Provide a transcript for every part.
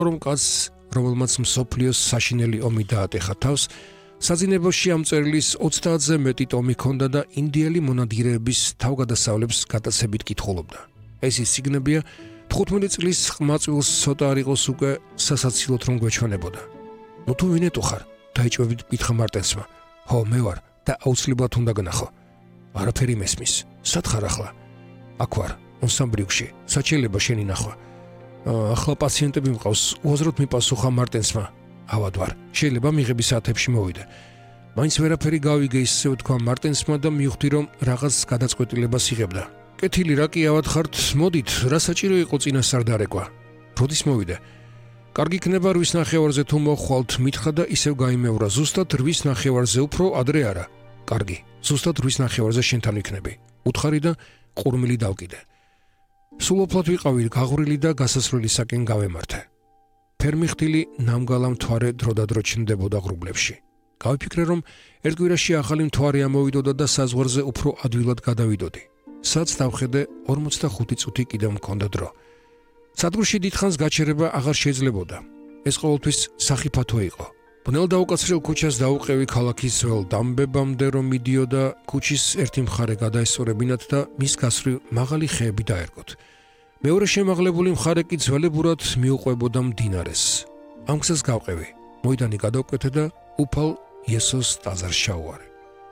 რომ კაცს, რომელმაც მსოფლიოს საშინელი ომი დაატეხა თავს, საძინებელში ამ წერილის 30-ზე მეტი ტომი ჰქონდა და ინდიელი მონადირეების თავგადასავლებს გატაცებით კითხულობდა. ეს ის სიგნებია 15 წლის ყმაწვილს ცოტა არ იყოს უკვე სასაცილოდ რომ გვეჩვენებოდა. ნუ თუ ვინეტო ხარ? დაიჭვებით კითხა მარტენსმა. ხო, მე ვარ და აუცილებლად უნდა გნახო. არაფერი მესმის. სად ხარ ახლა? აქ ვარ, ონსამბრიუში. საჩელება შენი ნახვა. ახლა პაციენტები მყავს, უაზროდ მიპასუხა მარტენსმა. ავად ვარ. შეიძლება მიღების საათებში მოვიდე. მაინც ვერაფერი გავიგე ისე ვთქვა მარტენსმა და მივხვდი რომ რაღაც გადაწყვეტილებას იღებდა. კეთილი რა კი ავად ხართ, მოდით, რა საჭირო იყო წინასწარ დარეკვა. როდის მოვიდე? კარგი იქნება 8 ნახევარზე თუ მოხვალთ, მითხრა და ისევ გაიმევრა. ზუსტად 8 ნახევარზე, უფრო ადრე არა. კარგი, ზუსტად 8 ნახევარზე შენთან ვიქნები. უთხარი და ყურმილი დავკიდე. სულ ოფლად ვიყავი, გაღვრილი და გასასვლელისაკენ გავემართე. ფერმიხტილი ნამგალა მთვარე დროდადრო ჩნდებოდა ღრუბლებში. გავიფიქრე რომ ერთ კვირაში ახალი მთვარე ამოვიდოდა და საზღვარზე უფრო ადვილად გადავიდოდი. სადაც დავხედე 45 წუთი კიდევ მქონდა დრო. სადგურში დიდხანს გაჩერება აღარ შეიძლებოდა. ეს ყოველთვის სახიფათო იყო. ბნელ დაუკაცრიელ ქუჩას დაუყევი ქალაქის ძველ დამბებამდე რომ მიდიოდა, ქუჩის ერთი მხარე გადაესწორებინათ და მის გასწვრივ მაღალი ხეები დაერგოთ. მეორე შემაღლებული მხარე კი ძველებურად მიუყვებოდა მდინარეს. ამ გზას გავყევი. მოედანი გადავკვეთე და უფალ იესოს ტაძარს ჩავუარე.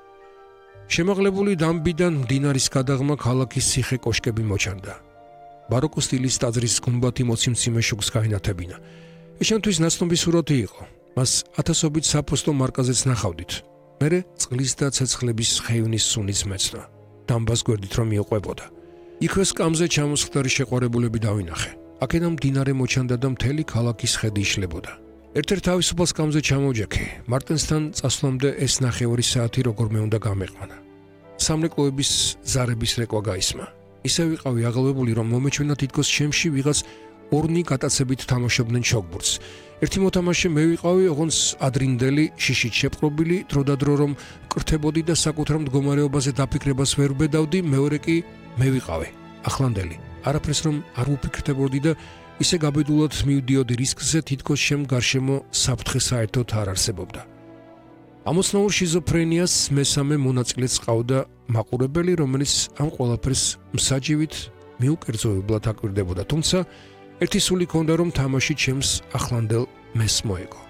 შემაღლებული დამბიდან მდინარის გადაღმა ქალაქის ციხე კოშკები მოჩანდა. ბაროკო სტილის ტაძრის გუმბათი მოციმციმე შუქს გაინათებინა. ეს შემთთვის ნაცნობი სურათი იყო. მას ათასობით საფოსტო მარკაზეც ნახავდით. მერე წყლის და ცეცხლების ხეივნის სუნის მეცნვა. დამბას გვერდით რომ მიუყვებოდა. იქვე სკამზე ჩამოსხდარი შეყვარებულები დავინახე. აქედან მდინარე მოჩანდა და მთელი ქალაქის ხედი იშლებოდა. ერთ-ერთ თავისუფალ სკამზე ჩამოვჯექი. მარტენსთან წასვლამდე ეს ნახევარი საათი როგორმე უნდა გამეყვანა. სამრეკლოების ზარების რეკვა გაისმა. ისე ვიყავი აღელვებული რომ მომეჩვენა თითქოს ჩემში ვიღაც ორნი გატაცებით თამაშობდნენ ჩოგბურთს. ერთი მოთამაშე მე ვიყავი, ოღონდ ადრინდელი, შიშით შეპყრობილი, დროდადრო რომ კრთებოდი და საკუთარ მდგომარეობაზე დაფიქრებას ვერ ვბედავდი, მეორე კი მე ვიყავი, ახლანდელი. არაფერს რომ არ ვუფიქრდებოდი და ისე გაბედულად მივდიოდი რისკზე, თითქოს შემ გარშემო საფრთხე საერთოდ არ არსებობდა. ამოცნაურ შიზოფრენიას მესამე მონაწილეც ყავდა მაყურებელი, რომელიც ამ ყველაფერს მსაჯივით მიუკერძოებლად აკვირდებოდა, თუმცა ერთი სული ჰქონდა რომ თამაში ჩემს ახლანდელ მეს მოეგო.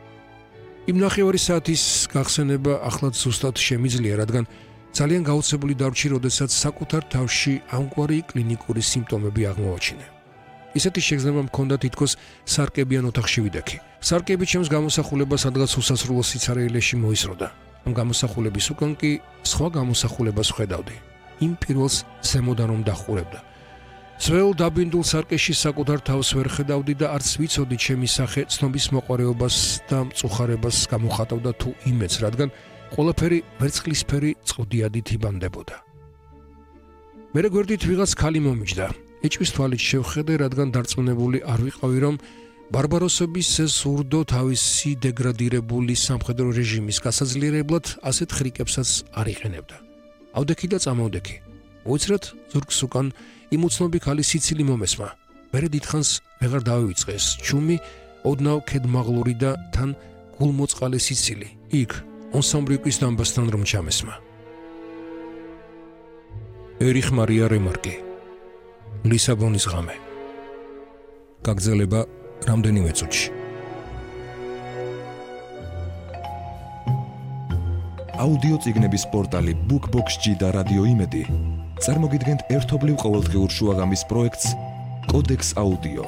იმ ნახევარი საათის გახსენება ახლაც ზუსტად შემიძლია, რადგან ძალიან გაუცებული დარჩი, როდესაც საკუთარ თავში ამგვარი კლინიკური სიმპტომები აღმოაჩინე. ისეთი შეგრძნება მქონდა თითქოს სარკებიან ოთახში ვიდექი. სარკები ჩემს გამოსახულებას სადღაც უსასრულო სიცარიელეში მოისროდა. ამ გამოსახულების უკან კი სხვა გამოსახულებას ვხედავდი. იმ პირველს ზემოდან რომ დახურებდა. ძველ დაბინდულ სარკეში საკუთარ თავს ვერ ხედავდი და არც ვიცოდი ჩემი სახე ცნობის მოყვარეობას და მწუხარებას გამოხატავდა თუ იმეც, რადგან ყველაფერი ვერცხლისფერი წყუდიადით იბანდებოდა. მერე გვერდით ვიღაც ქალი მომიჯდა. ეჭვის თვალით შევხედე, რადგან დარწმუნებული არ ვიყავი, რომ ბარბაროსების ეს ურდო თავისი დეგრადირებული სამხედრო რეჟიმის გასაძლიერებლად ასეთ ხრიკებსაც არ იყენებდა. ავდექი და წამოვდექი. უცრად ზურგს უკან იმ უცნობი ქალის სიცილი მომესმა. მერე დიდხანს ვეღარ დავივიწყეს ჩუმი, ოდნავ ქედმაღლური და თან გულმოწყალე სიცილი. იქ ონსამბრიუკის დამბასთან რომ ჩამესმა. ერიხ მარია რემარკი. ლისაბონის ღამე. გაგრძელება რამდენიმე წუთში. აუდიო წიგნების პორტალი BookBox-ში და რადიო იმედი წარმოგიდგენთ ერთობლივ ყოველდღიურ შუაღამის პროექტს კოდექს აუდიო.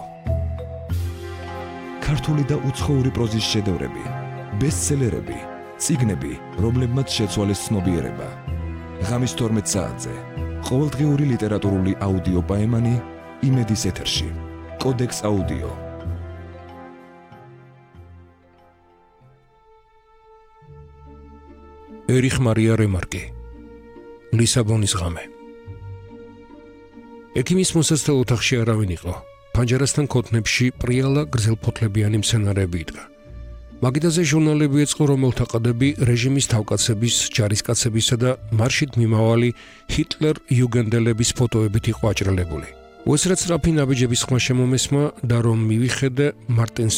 ქართული და უცხოური პროზის შედევრები, ბესტსელერები, წიგნები, რომლებმაც შეცვალეს ცნობიერება. ღამის 12 საათზე ყოველდღიური ლიტერატურული აუდიო პაემანი იმედის ეთერში. კოდექს აუდიო. ერიხ მარია რემარკი. ლისაბონის ღამე. ექიმის მოსაცდელ ოთახში არავინ იყო. ფანჯარასთან ქოთნებში პრიალა გრძელფოთლებიანი მცენარეები იდგა. მაგიდაზე ჟურნალები ეწყო, რომელთა ყდები რეჟიმის თავკაცების, ჯარისკაცებისა და მარშით მიმავალი ჰიტლერ იუგენდელების ფოტოებით იყო აჭრელებული. უესრად სწრაფი ნაბიჯების ხმა შემომესმა და რომ მივიხედე მარტინ